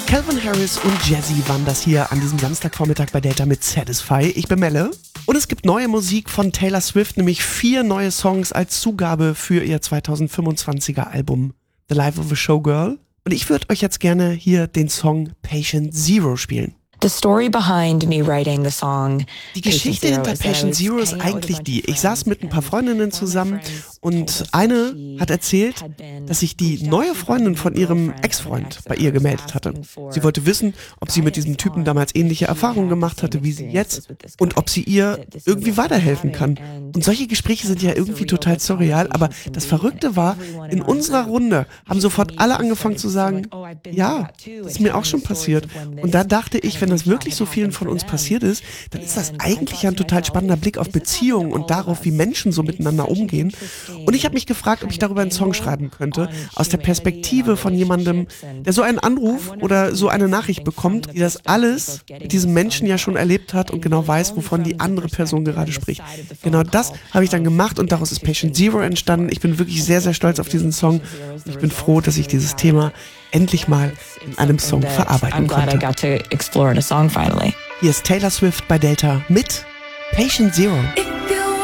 Calvin Harris und Jazzy waren das hier an diesem Samstagvormittag bei Delta mit Satisfy. Ich bin Melle. Und es gibt neue Musik von Taylor Swift, nämlich 4 neue Songs als Zugabe für ihr 2025er Album The Life of a Showgirl. Und ich würde euch jetzt gerne hier den Song Patient Zero spielen. The story behind me writing the song. Die Geschichte hinter Patient Zero ist eigentlich die: Ich saß mit ein paar Freundinnen zusammen und eine hat erzählt, dass sich die neue Freundin von ihrem Ex-Freund bei ihr gemeldet hatte. Sie wollte wissen, ob sie mit diesem Typen damals ähnliche Erfahrungen gemacht hatte wie sie jetzt und ob sie ihr irgendwie weiterhelfen kann. Und solche Gespräche sind ja irgendwie total surreal, aber das Verrückte war, in unserer Runde haben sofort alle angefangen zu sagen, ja, das ist mir auch schon passiert. Und da dachte ich, wenn das wirklich so vielen von uns passiert ist, dann ist das eigentlich ein total spannender Blick auf Beziehungen und darauf, wie Menschen so miteinander umgehen. Und ich habe mich gefragt, ob ich darüber einen Song schreiben könnte, aus der Perspektive von jemandem, der so einen Anruf oder so eine Nachricht bekommt, die das alles mit diesem Menschen ja schon erlebt hat und genau weiß, wovon die andere Person gerade spricht. Genau das habe ich dann gemacht und daraus ist Patient Zero entstanden. Ich bin wirklich sehr, sehr stolz auf diesen Song. Ich bin froh, dass ich dieses Thema endlich mal in einem Song verarbeiten konnte. Hier ist Taylor Swift bei Delta mit Patient Zero.